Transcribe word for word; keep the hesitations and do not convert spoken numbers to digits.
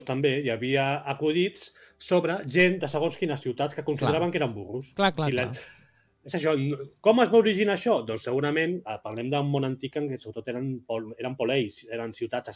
també hi havia acudits sobre gent de segons quines ciutats que consideraven clar. que eren burros. Clar, clar, I la... clar. És això. Com es va originar això? Doncs segurament parlem d'un món antic en què sobretot eren, pol... eren poleis, eren ciutats